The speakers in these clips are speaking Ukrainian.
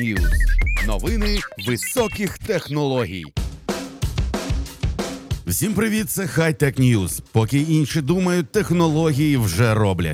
News. Новини високих технологій. Всім привіт, це High-Tech News. Поки інші думають, технології вже роблять.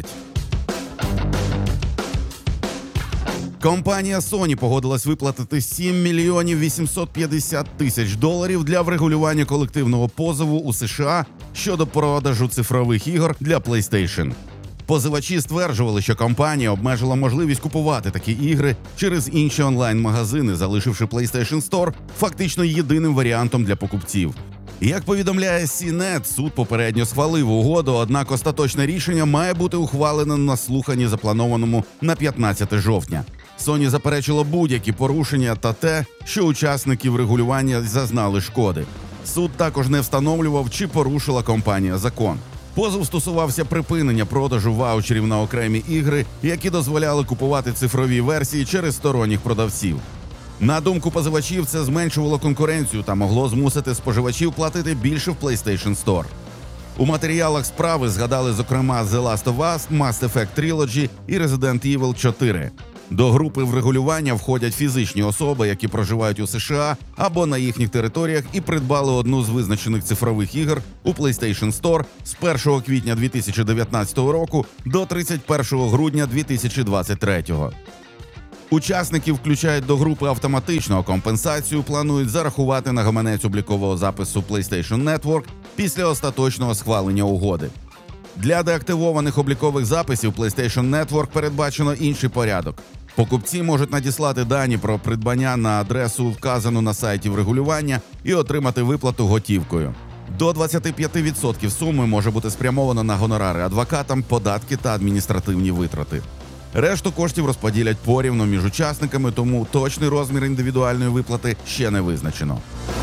Компанія Sony погодилась виплатити 7 мільйонів 850 тисяч доларів для врегулювання колективного позову у США щодо продажу цифрових ігор для PlayStation. Позивачі стверджували, що компанія обмежила можливість купувати такі ігри через інші онлайн-магазини, залишивши PlayStation Store фактично єдиним варіантом для покупців. Як повідомляє CNET, суд попередньо схвалив угоду, однак остаточне рішення має бути ухвалене на слуханні, запланованому на 15 жовтня. Sony заперечило будь-які порушення та те, що учасники врегулювання зазнали шкоди. Суд також не встановлював, чи порушила компанія закон. Позов стосувався припинення продажу ваучерів на окремі ігри, які дозволяли купувати цифрові версії через сторонніх продавців. На думку позивачів, це зменшувало конкуренцію та могло змусити споживачів платити більше в PlayStation Store. У матеріалах справи згадали, зокрема, The Last of Us, Mass Effect Trilogy і Resident Evil 4. До групи врегулювання входять фізичні особи, які проживають у США або на їхніх територіях і придбали одну з визначених цифрових ігор у PlayStation Store з 1 квітня 2019 року до 31 грудня 2023. Учасників включають до групи автоматично, компенсацію планують зарахувати на гаманець облікового запису PlayStation Network після остаточного схвалення угоди. Для деактивованих облікових записів PlayStation Network передбачено інший порядок. Покупці можуть надіслати дані про придбання на адресу, вказану на сайті врегулювання, і отримати виплату готівкою. До 25% суми може бути спрямовано на гонорари адвокатам, податки та адміністративні витрати. Решту коштів розподілять порівну між учасниками, тому точний розмір індивідуальної виплати ще не визначено.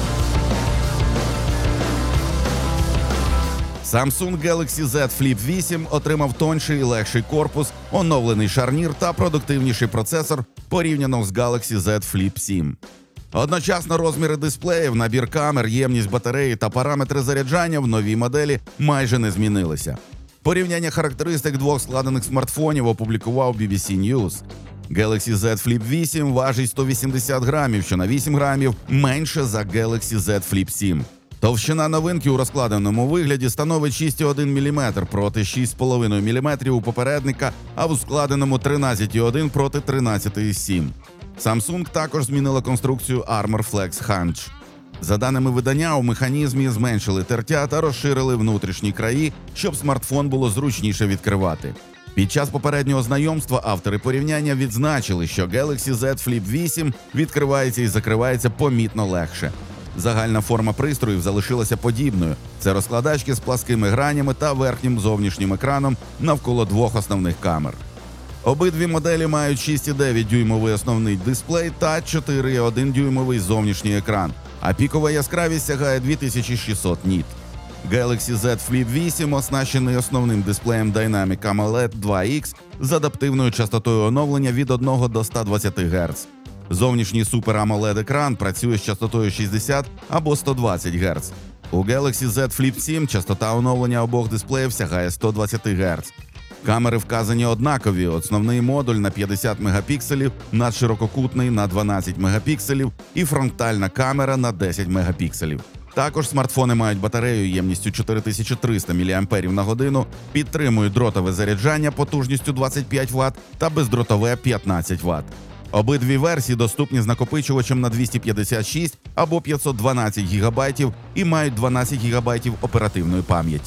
Samsung Galaxy Z Flip 8 отримав тонший і легший корпус, оновлений шарнір та продуктивніший процесор порівняно з Galaxy Z Flip 7. Одночасно розміри дисплеїв, набір камер, ємність батареї та параметри заряджання в новій моделі майже не змінилися. Порівняння характеристик двох складених смартфонів опублікував BBC News. Galaxy Z Flip 8 важить 180 грамів, що на 8 грамів менше за Galaxy Z Flip 7. Товщина новинки у розкладеному вигляді становить 6,1 мм проти 6,5 мм у попередника, а в складеному 13,1 проти 13,7. Samsung також змінила конструкцію Armor Flex Hinge. За даними видання, у механізмі зменшили тертя та розширили внутрішні краї, щоб смартфон було зручніше відкривати. Під час попереднього знайомства автори порівняння відзначили, що Galaxy Z Flip 8 відкривається і закривається помітно легше. Загальна форма пристроїв залишилася подібною. Це розкладачки з пласкими гранями та верхнім зовнішнім екраном навколо двох основних камер. Обидві моделі мають 6,9-дюймовий основний дисплей та 4,1-дюймовий зовнішній екран, а пікова яскравість сягає 2600 ніт. Galaxy Z Flip 8 оснащений основним дисплеєм Dynamic AMOLED 2X з адаптивною частотою оновлення від 1 до 120 Гц. Зовнішній Super AMOLED-екран працює з частотою 60 або 120 Гц. У Galaxy Z Flip 7 частота оновлення обох дисплеїв сягає 120 Гц. Камери вказані однакові, основний модуль на 50 мегапікселів, надширококутний на 12 мегапікселів і фронтальна камера на 10 мегапікселів. Також смартфони мають батарею ємністю 4300 мАч, підтримують дротове заряджання потужністю 25 Вт та бездротове 15 Вт. Обидві версії доступні з накопичувачем на 256 або 512 ГБ і мають 12 ГБ оперативної пам'яті.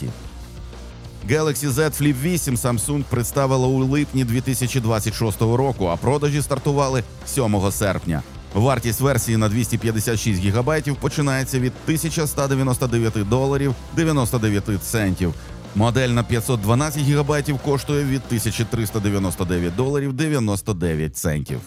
Galaxy Z Flip 8 Samsung представила у липні 2026 року, а продажі стартували 7 серпня. Вартість версії на 256 ГБ починається від $1099.99. Модель на 512 ГБ коштує від $1399.99.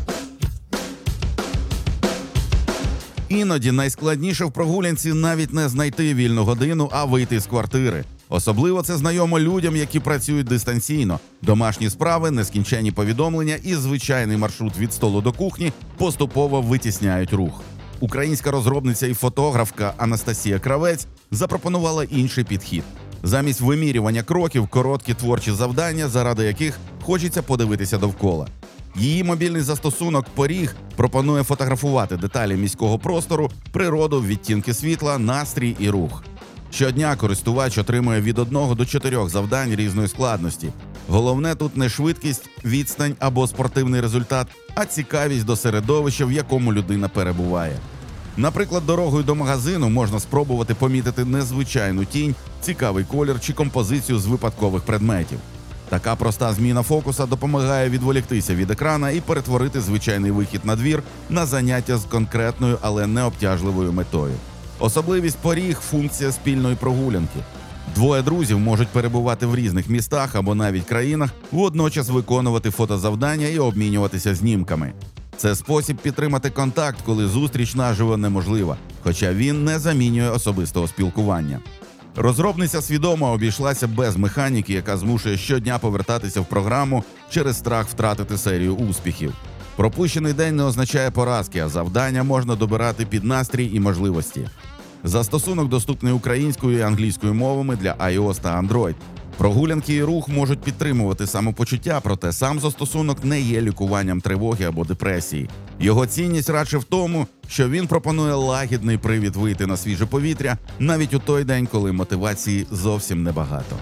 Іноді найскладніше в прогулянці навіть не знайти вільну годину, а вийти з квартири. Особливо це знайомо людям, які працюють дистанційно. Домашні справи, нескінченні повідомлення і звичайний маршрут від столу до кухні поступово витісняють рух. Українська розробниця і фотографка Анастасія Кравець запропонувала інший підхід. Замість вимірювання кроків – короткі творчі завдання, заради яких хочеться подивитися довкола. Її мобільний застосунок «Поріг» пропонує фотографувати деталі міського простору, природу, відтінки світла, настрій і рух. Щодня користувач отримує від 1 до 4 завдань різної складності. Головне тут не швидкість, відстань або спортивний результат, а цікавість до середовища, в якому людина перебуває. Наприклад, дорогою до магазину можна спробувати помітити незвичайну тінь, цікавий колір чи композицію з випадкових предметів. Така проста зміна фокуса допомагає відволіктися від екрана і перетворити звичайний вихід на двір на заняття з конкретною, але не обтяжливою метою. Особливість «Поріг» – функція спільної прогулянки. Двоє друзів можуть перебувати в різних містах або навіть країнах, водночас виконувати фотозавдання і обмінюватися знімками. Це спосіб підтримати контакт, коли зустріч наживо неможлива, хоча він не замінює особистого спілкування. Розробниця свідомо обійшлася без механіки, яка змушує щодня повертатися в програму через страх втратити серію успіхів. Пропущений день не означає поразки, а завдання можна добирати під настрій і можливості. Застосунок доступний українською і англійською мовами для iOS та Android. Прогулянки і рух можуть підтримувати самопочуття, проте сам застосунок не є лікуванням тривоги або депресії. Його цінність радше в тому, що він пропонує лагідний привід вийти на свіже повітря навіть у той день, коли мотивації зовсім небагато.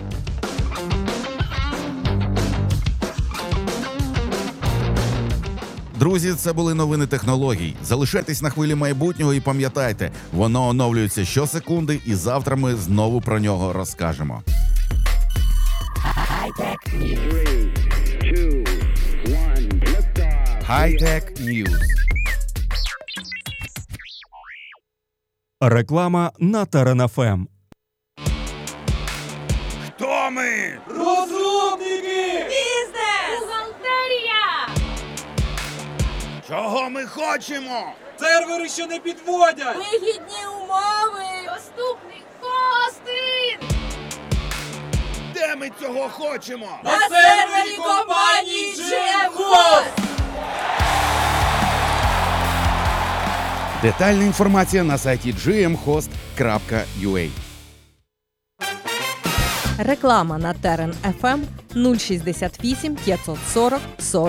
Друзі, це були новини технологій. Залишайтесь на хвилі майбутнього і пам'ятайте, воно оновлюється щосекунди, і завтра ми знову про нього розкажемо. High-Tech News. Реклама на Terran FM. Хто ми? Розробники! Бізнес! Бухгалтерія! Чого ми хочемо? Сервери, що не підводять! Вигідні умови! Доступний хостинг! Де ми цього хочемо? На сервері компанії GM Host! Детальна інформація на сайті gmhost.ua. Реклама на Terran FM 068 540 40